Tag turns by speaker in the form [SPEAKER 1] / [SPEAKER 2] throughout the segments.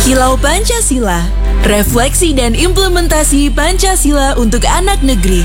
[SPEAKER 1] Kilau Pancasila, refleksi dan implementasi Pancasila untuk anak negeri.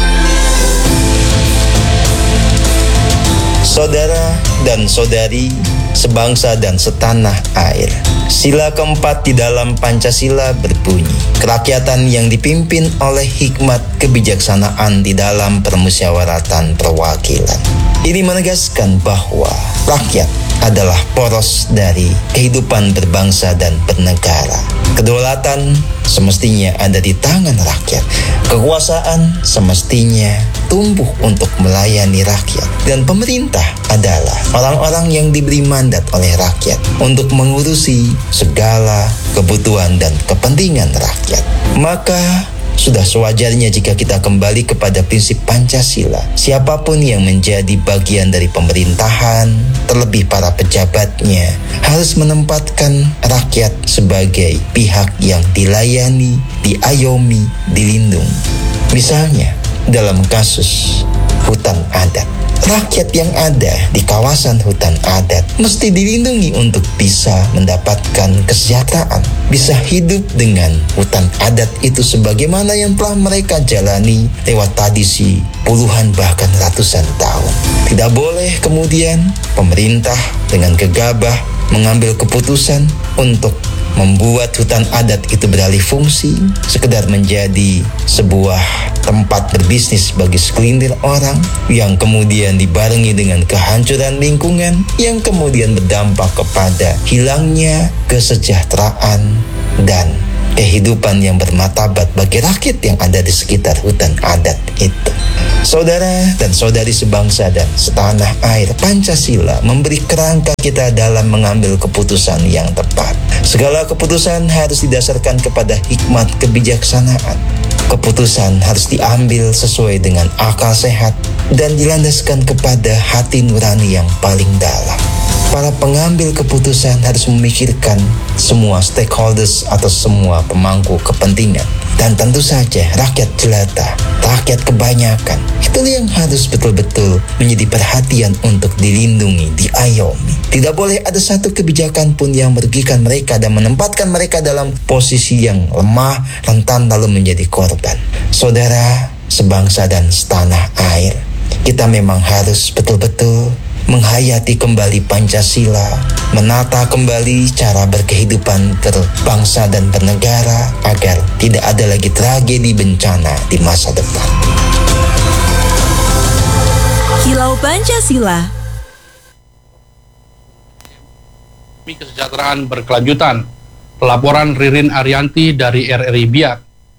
[SPEAKER 2] Saudara dan saudari, sebangsa dan setanah air. Sila keempat di dalam Pancasila berbunyi, kerakyatan yang dipimpin oleh hikmat kebijaksanaan di dalam permusyawaratan perwakilan. Ini menegaskan bahwa rakyat adalah poros dari kehidupan berbangsa dan bernegara. Kedaulatan semestinya ada di tangan rakyat. Kekuasaan semestinya tumbuh untuk melayani rakyat. Dan pemerintah adalah orang-orang yang diberi mandat oleh rakyat untuk mengurusi segala kebutuhan dan kepentingan rakyat. Maka sudah sewajarnya jika kita kembali kepada prinsip Pancasila. Siapapun yang menjadi bagian dari pemerintahan, terlebih para pejabatnya, harus menempatkan rakyat sebagai pihak yang dilayani, diayomi, dilindungi. Misalnya, dalam kasus hutan adat, rakyat yang ada di kawasan hutan adat mesti dilindungi untuk bisa mendapatkan kesejahteraan, bisa hidup dengan hutan adat itu sebagaimana yang telah mereka jalani lewat tradisi puluhan bahkan ratusan tahun. Tidak boleh kemudian pemerintah dengan gegabah mengambil keputusan untuk membuat hutan adat itu beralih fungsi, sekedar menjadi sebuah tempat berbisnis bagi segelintir orang, yang kemudian dibarengi dengan kehancuran lingkungan, yang kemudian berdampak kepada hilangnya kesejahteraan dan kehidupan yang bermartabat bagi rakyat yang ada di sekitar hutan adat itu. Saudara dan saudari sebangsa dan setanah air, Pancasila memberi kerangka kita dalam mengambil keputusan yang tepat. Segala keputusan harus didasarkan kepada hikmat kebijaksanaan. Keputusan harus diambil sesuai dengan akal sehat dan dilandaskan kepada hati nurani yang paling dalam. Para pengambil keputusan harus memikirkan semua stakeholders atau semua pemangku kepentingan. Dan tentu saja rakyat jelata, rakyat kebanyakan, itu yang harus betul-betul menjadi perhatian untuk dilindungi, diayomi. Tidak boleh ada satu kebijakan pun yang merugikan mereka dan menempatkan mereka dalam posisi yang lemah, rentan lalu menjadi korban. Saudara, sebangsa dan setanah air, kita memang harus betul-betul menghayati kembali Pancasila, menata kembali cara berkehidupan berbangsa dan bernegara agar tidak ada lagi tragedi bencana di masa depan.
[SPEAKER 1] Kilau Pancasila.
[SPEAKER 3] Kesejahteraan berkelanjutan. Pelaporan Ririn Arianti dari RRI Biak.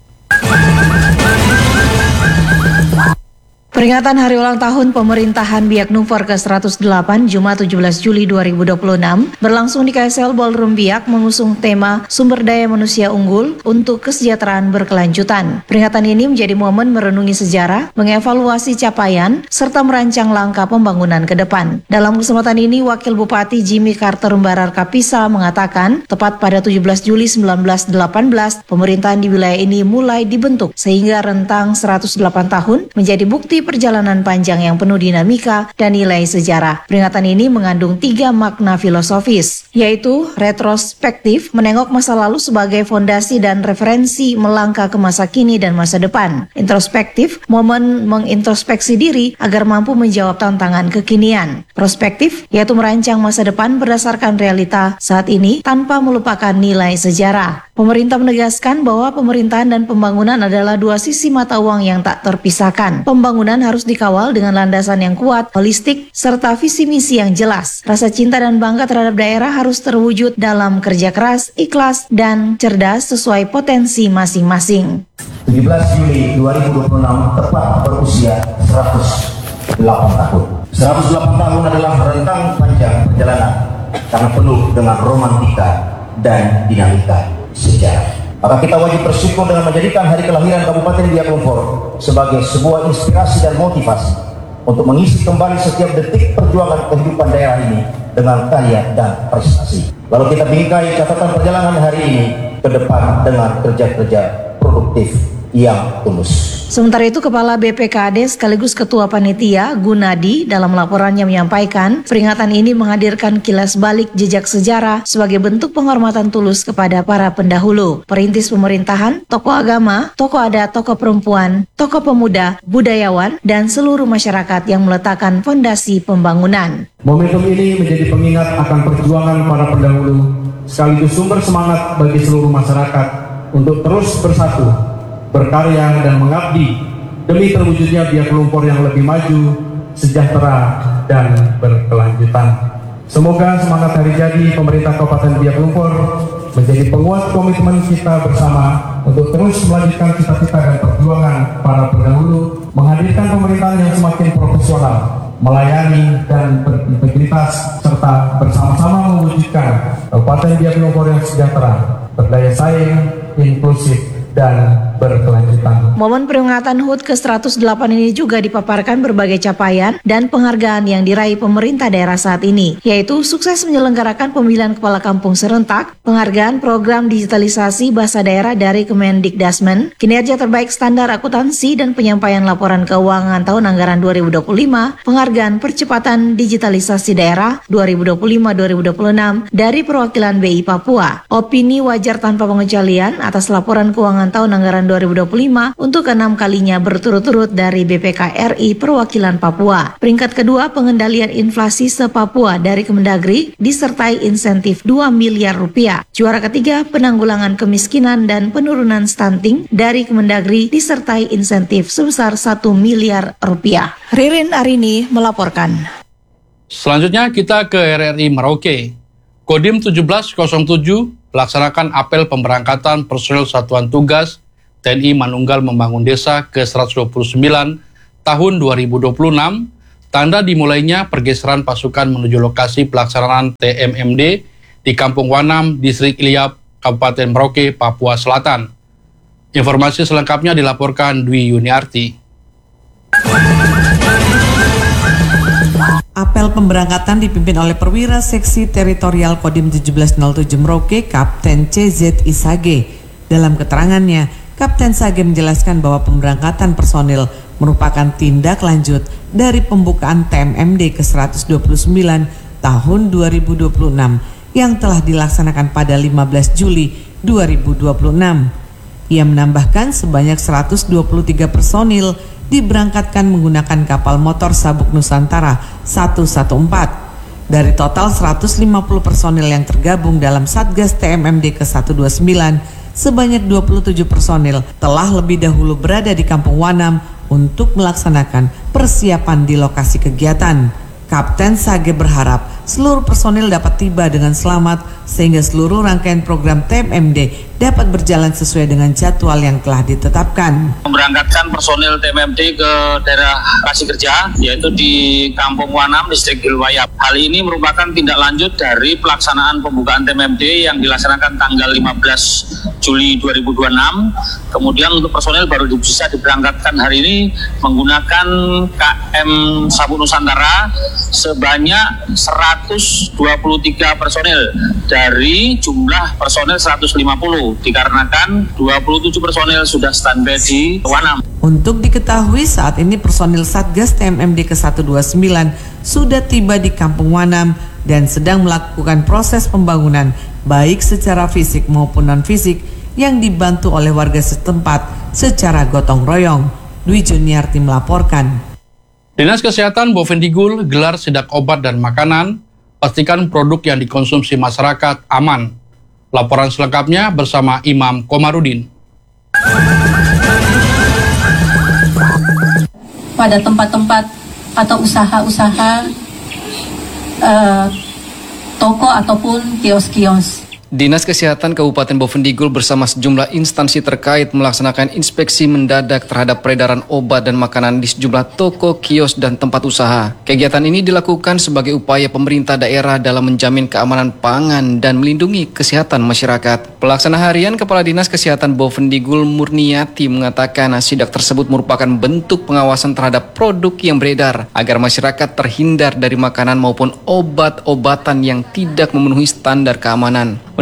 [SPEAKER 4] Peringatan Hari Ulang Tahun Pemerintahan Biak Numfor ke-108 Jumat 17 Juli 2026 berlangsung di KSL Ballroom Biak mengusung tema Sumber Daya Manusia Unggul untuk Kesejahteraan Berkelanjutan. Peringatan ini menjadi momen merenungi sejarah, mengevaluasi capaian, serta merancang langkah pembangunan ke depan. Dalam kesempatan ini, Wakil Bupati Jimmy Carter Barar Kapisa mengatakan, tepat pada 17 Juli 1918, pemerintahan di wilayah ini mulai dibentuk sehingga rentang 108 tahun menjadi bukti perjalanan panjang yang penuh dinamika dan nilai sejarah. Peringatan ini mengandung 3 makna filosofis, yaitu retrospektif, menengok masa lalu sebagai fondasi dan referensi melangkah ke masa kini dan masa depan. Introspektif, momen mengintrospeksi diri agar mampu menjawab tantangan kekinian. Prospektif, yaitu merancang masa depan berdasarkan realita saat ini tanpa melupakan nilai sejarah. Pemerintah menegaskan bahwa pemerintahan dan pembangunan adalah dua sisi mata uang yang tak terpisahkan. Pembangunan harus dikawal dengan landasan yang kuat, holistik, serta visi misi yang jelas. Rasa cinta dan bangga terhadap daerah harus terwujud dalam kerja keras, ikhlas, dan cerdas sesuai potensi masing-masing.
[SPEAKER 5] 17 Juli 2026 tepat berusia 108 tahun. 108 tahun adalah rentang panjang perjalanan karena penuh dengan romantika dan dinamika sejarah. Maka kita wajib bersyukur dengan menjadikan hari kelahiran Kabupaten Biak Numfor sebagai sebuah inspirasi dan motivasi untuk mengisi kembali setiap detik perjuangan kehidupan daerah ini dengan karya dan prestasi. Lalu kita bingkai catatan perjalanan hari ini ke depan dengan kerja-kerja produktif yang tulus.
[SPEAKER 4] Sementara itu, Kepala BPKAD sekaligus Ketua Panitia Gunadi dalam laporannya menyampaikan peringatan ini menghadirkan kilas balik jejak sejarah sebagai bentuk penghormatan tulus kepada para pendahulu, perintis pemerintahan, tokoh agama, tokoh adat, tokoh perempuan, tokoh pemuda, budayawan, dan seluruh masyarakat yang meletakkan fondasi pembangunan.
[SPEAKER 6] Momentum ini menjadi pengingat akan perjuangan para pendahulu, sekaligus sumber semangat bagi seluruh masyarakat untuk terus bersatu, berkarya dan mengabdi demi terwujudnya Biak Lumpur yang lebih maju, sejahtera, dan berkelanjutan. Semoga semangat hari jadi pemerintah Kabupaten Biak Lumpur menjadi penguat komitmen kita bersama untuk terus melanjutkan cita-cita dan perjuangan para pendahulu, menghadirkan pemerintahan yang semakin profesional, melayani dan berintegritas, serta bersama-sama mewujudkan Kabupaten Biak Lumpur yang sejahtera, berdaya saing, inklusif, dan berkelanjutan.
[SPEAKER 4] Momen peringatan HUT ke-108 ini juga dipaparkan berbagai capaian dan penghargaan yang diraih pemerintah daerah saat ini, yaitu sukses menyelenggarakan pemilihan kepala kampung serentak, penghargaan program digitalisasi bahasa daerah dari Kemendikdasmen, kinerja terbaik standar akuntansi dan penyampaian laporan keuangan tahun anggaran 2025, penghargaan percepatan digitalisasi daerah 2025-2026 dari perwakilan BI Papua, opini wajar tanpa pengecualian atas laporan keuangan tahun anggaran 2025 untuk 6 kalinya berturut-turut dari BPK RI Perwakilan Papua. Peringkat kedua, pengendalian inflasi se-Papua dari Kemendagri disertai insentif 2 miliar rupiah. Juara ketiga, penanggulangan kemiskinan dan penurunan stunting dari Kemendagri disertai insentif sebesar 1 miliar rupiah. Ririn Arini melaporkan.
[SPEAKER 3] Selanjutnya kita ke RRI Merauke. Kodim 1707 melaksanakan apel pemberangkatan personel Satuan Tugas TNI Manunggal Membangun Desa ke-129 tahun 2026, tanda dimulainya pergeseran pasukan menuju lokasi pelaksanaan TMMD di Kampung Wanam, Distrik Iliap, Kabupaten Merauke, Papua Selatan. Informasi selengkapnya dilaporkan Dwi Yuniarti.
[SPEAKER 7] Apel pemberangkatan dipimpin oleh Perwira Seksi Teritorial Kodim 1707 Merauke, Kapten CZ Isage. Dalam keterangannya, Kapten Sage menjelaskan bahwa pemberangkatan personil merupakan tindak lanjut dari pembukaan TMMD ke-129 tahun 2026 yang telah dilaksanakan pada 15 Juli 2026. Ia menambahkan sebanyak 123 personil diberangkatkan menggunakan kapal motor Sabuk Nusantara 114. Dari total 150 personil yang tergabung dalam Satgas TMMD ke-129, sebanyak 27 personil telah lebih dahulu berada di Kampung Wanam untuk melaksanakan persiapan di lokasi kegiatan. Kapten Sage berharap seluruh personil dapat tiba dengan selamat sehingga seluruh rangkaian program TMMD dapat berjalan sesuai dengan jadwal yang telah ditetapkan.
[SPEAKER 8] Memberangkatkan personil TMMD ke daerah lokasi kerja, yaitu di Kampung Wanam, Distrik Ilwayap. Hal ini merupakan tindak lanjut dari pelaksanaan pembukaan TMMD yang dilaksanakan tanggal 15 Juli 2026. Kemudian untuk personil baru bisa diberangkatkan hari ini menggunakan KM Sabuk Nusantara sebanyak 123 personil dari jumlah personil 150, dikarenakan 27 personil sudah standby di Wanam.
[SPEAKER 7] Untuk diketahui saat ini personil Satgas TMMD ke-129 sudah tiba di Kampung Wanam dan sedang melakukan proses pembangunan baik secara fisik maupun non-fisik yang dibantu oleh warga setempat secara gotong royong. Dwi Juniarti melaporkan.
[SPEAKER 3] Dinas Kesehatan Bovendigul gelar sidak obat dan makanan, pastikan produk yang dikonsumsi masyarakat aman. Laporan selengkapnya bersama Imam Komarudin.
[SPEAKER 9] Pada tempat-tempat atau usaha-usaha, toko ataupun kios-kios.
[SPEAKER 10] Dinas Kesehatan Kabupaten Bovendigul bersama sejumlah instansi terkait melaksanakan inspeksi mendadak terhadap peredaran obat dan makanan di sejumlah toko, kios, dan tempat usaha. Kegiatan ini dilakukan sebagai upaya pemerintah daerah dalam menjamin keamanan pangan dan melindungi kesehatan masyarakat. Pelaksana harian Kepala Dinas Kesehatan Bovendigul Murniati mengatakan sidak tersebut merupakan bentuk pengawasan terhadap produk yang beredar agar masyarakat terhindar dari makanan maupun obat-obatan yang tidak memenuhi standar keamanan.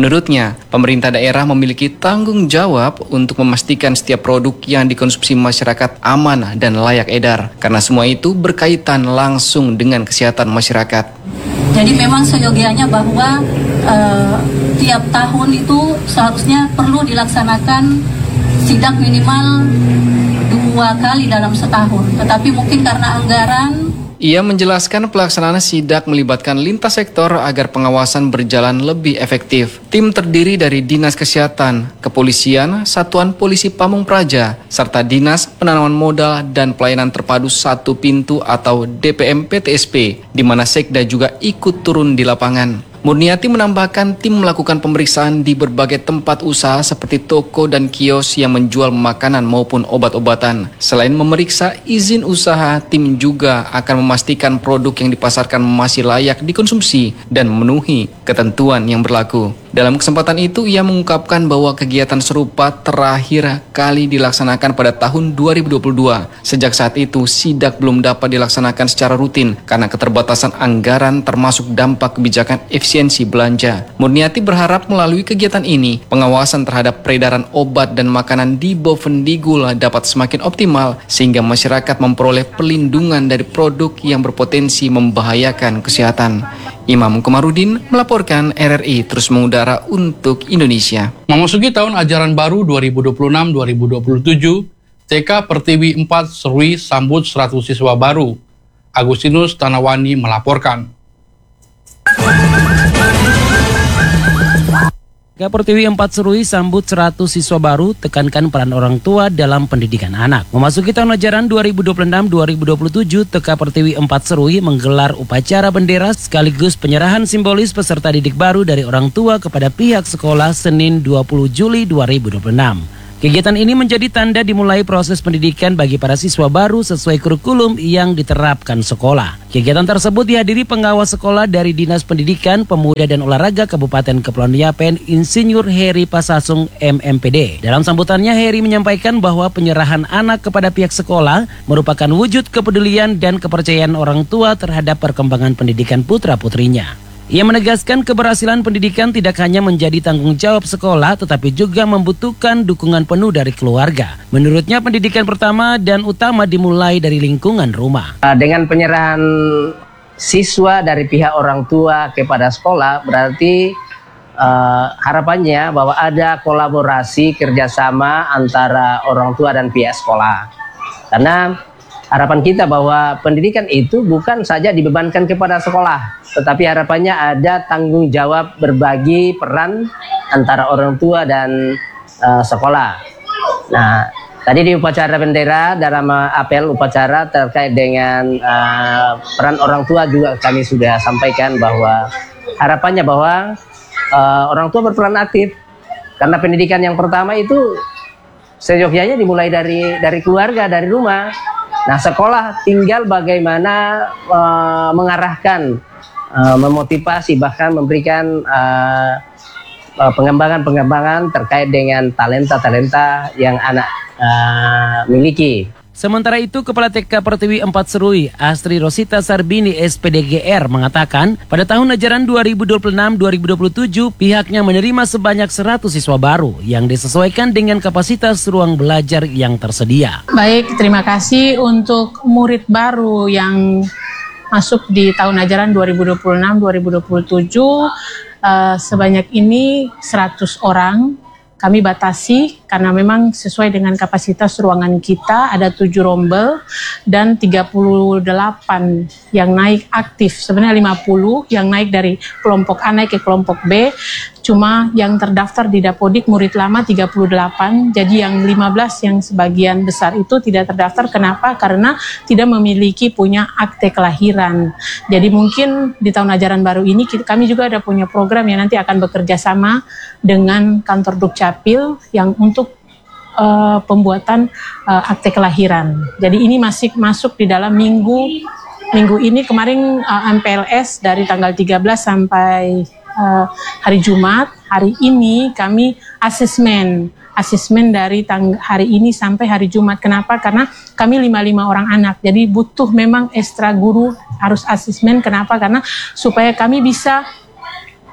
[SPEAKER 10] Menurutnya, pemerintah daerah memiliki tanggung jawab untuk memastikan setiap produk yang dikonsumsi masyarakat aman dan layak edar, karena semua itu berkaitan langsung dengan kesehatan masyarakat.
[SPEAKER 9] Jadi memang seyogianya bahwa tiap tahun itu seharusnya perlu dilaksanakan sidak minimal 2 kali dalam setahun. Tetapi mungkin karena anggaran.
[SPEAKER 10] Ia menjelaskan pelaksanaan sidak melibatkan lintas sektor agar pengawasan berjalan lebih efektif. Tim terdiri dari Dinas Kesehatan, Kepolisian, Satuan Polisi Pamung Praja, serta Dinas Penanaman Modal dan Pelayanan Terpadu Satu Pintu atau DPM PTSP, di mana Sekda juga ikut turun di lapangan. Murniati menambahkan tim melakukan pemeriksaan di berbagai tempat usaha seperti toko dan kios yang menjual makanan maupun obat-obatan. Selain memeriksa izin usaha, tim juga akan memastikan produk yang dipasarkan masih layak dikonsumsi dan memenuhi ketentuan yang berlaku. Dalam kesempatan itu, ia mengungkapkan bahwa kegiatan serupa terakhir kali dilaksanakan pada tahun 2022. Sejak saat itu, sidak belum dapat dilaksanakan secara rutin karena keterbatasan anggaran termasuk dampak kebijakan efisiensi belanja. Murniati berharap melalui kegiatan ini, pengawasan terhadap peredaran obat dan makanan di Bovendigul dapat semakin optimal sehingga masyarakat memperoleh perlindungan dari produk yang berpotensi membahayakan kesehatan. Imam Komarudin melaporkan RRI terus mengudara untuk Indonesia.
[SPEAKER 3] Memasuki tahun ajaran baru 2026-2027, TK Pertiwi 4 Serui sambut 100 siswa baru. Agustinus Tanawani melaporkan.
[SPEAKER 11] TK Pertiwi 4 Serui sambut 100 siswa baru, tekankan peran orang tua dalam pendidikan anak. Memasuki tahun ajaran 2026-2027, TK Pertiwi 4 Serui menggelar upacara bendera sekaligus penyerahan simbolis peserta didik baru dari orang tua kepada pihak sekolah Senin 20 Juli 2026. Kegiatan ini menjadi tanda dimulai proses pendidikan bagi para siswa baru sesuai kurikulum yang diterapkan sekolah. Kegiatan tersebut dihadiri pengawas sekolah dari Dinas Pendidikan, Pemuda dan Olahraga Kabupaten Kepulauan Yapen, Insinyur Heri Pasasung MMPD. Dalam sambutannya, Heri menyampaikan bahwa penyerahan anak kepada pihak sekolah merupakan wujud kepedulian dan kepercayaan orang tua terhadap perkembangan pendidikan putra-putrinya. Ia menegaskan keberhasilan pendidikan tidak hanya menjadi tanggung jawab sekolah, tetapi juga membutuhkan dukungan penuh dari keluarga. Menurutnya, pendidikan pertama dan utama dimulai dari lingkungan rumah.
[SPEAKER 12] Dengan penyerahan siswa dari pihak orang tua kepada sekolah, berarti harapannya bahwa ada kolaborasi kerjasama antara orang tua dan pihak sekolah. Karena harapan kita bahwa pendidikan itu bukan saja dibebankan kepada sekolah, tetapi harapannya ada tanggung jawab berbagi peran antara orang tua dan sekolah. Nah, tadi di upacara bendera dalam apel upacara terkait dengan peran orang tua juga kami sudah sampaikan bahwa harapannya bahwa orang tua berperan aktif, karena pendidikan yang pertama itu seyogyanya dimulai dari keluarga, dari rumah. Nah, sekolah tinggal bagaimana mengarahkan, memotivasi, bahkan memberikan pengembangan-pengembangan terkait dengan talenta-talenta yang anak miliki.
[SPEAKER 11] Sementara itu, Kepala TK Pertiwi 4 Serui, Astri Rosita Sarbini SPDGR mengatakan, pada tahun ajaran 2026-2027 pihaknya menerima sebanyak 100 siswa baru yang disesuaikan dengan kapasitas ruang belajar yang tersedia.
[SPEAKER 13] Baik, terima kasih untuk murid baru yang masuk di tahun ajaran 2026-2027. Sebanyak ini 100 orang. Kami batasi karena memang sesuai dengan kapasitas ruangan kita, ada 7 rombel dan 38 yang naik aktif. Sebenarnya 50 yang naik dari kelompok A naik ke kelompok B. Cuma yang terdaftar di Dapodik murid lama 38, jadi yang 15 yang sebagian besar itu tidak terdaftar. Kenapa? Karena tidak memiliki punya akte kelahiran. Jadi mungkin di tahun ajaran baru ini kami juga ada punya program yang nanti akan bekerja sama dengan kantor Dukcapil yang untuk pembuatan akte kelahiran. Jadi ini masih masuk di dalam minggu ini. Kemarin MPLS dari tanggal 13 sampai hari Jumat. Hari ini kami asesmen dari hari ini sampai hari Jumat. Kenapa? Karena kami 55 orang anak, jadi butuh memang ekstra guru harus asesmen. Kenapa? Karena supaya kami bisa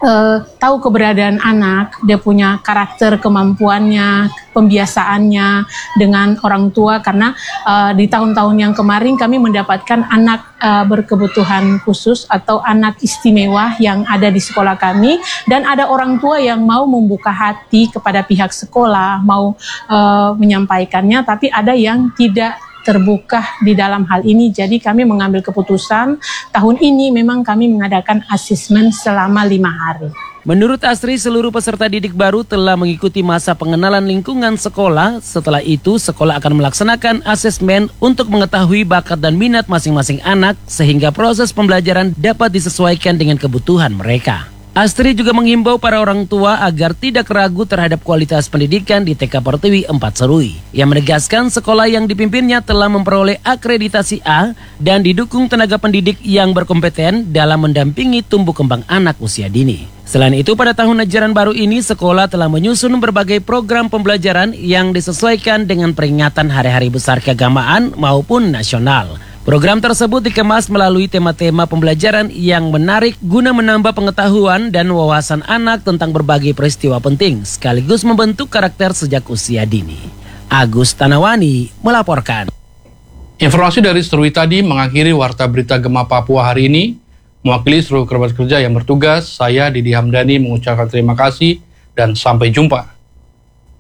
[SPEAKER 13] tahu keberadaan anak, dia punya karakter, kemampuannya, pembiasaannya dengan orang tua, karena di tahun-tahun yang kemarin kami mendapatkan anak berkebutuhan khusus atau anak istimewa yang ada di sekolah kami, dan ada orang tua yang mau membuka hati kepada pihak sekolah, mau menyampaikannya, tapi ada yang tidak terbuka di dalam hal ini. Jadi kami mengambil keputusan tahun ini memang kami mengadakan asesmen selama 5 hari.
[SPEAKER 11] Menurut Astri, seluruh peserta didik baru telah mengikuti masa pengenalan lingkungan sekolah. Setelah itu, sekolah akan melaksanakan asesmen untuk mengetahui bakat dan minat masing-masing anak sehingga proses pembelajaran dapat disesuaikan dengan kebutuhan mereka. Astri juga menghimbau para orang tua agar tidak ragu terhadap kualitas pendidikan di TK Pertiwi 4 Serui. Ia menegaskan sekolah yang dipimpinnya telah memperoleh akreditasi A dan didukung tenaga pendidik yang berkompeten dalam mendampingi tumbuh kembang anak usia dini. Selain itu, pada tahun ajaran baru ini, sekolah telah menyusun berbagai program pembelajaran yang disesuaikan dengan peringatan hari-hari besar keagamaan maupun nasional. Program tersebut dikemas melalui tema-tema pembelajaran yang menarik guna menambah pengetahuan dan wawasan anak tentang berbagai peristiwa penting, sekaligus membentuk karakter sejak usia dini. Agus Tanawani melaporkan.
[SPEAKER 3] Informasi dari Serui tadi mengakhiri Warta Berita Gema Papua hari ini. Mewakili seluruh kerabat kerja yang bertugas, saya Didi Hamdani mengucapkan terima kasih dan sampai jumpa.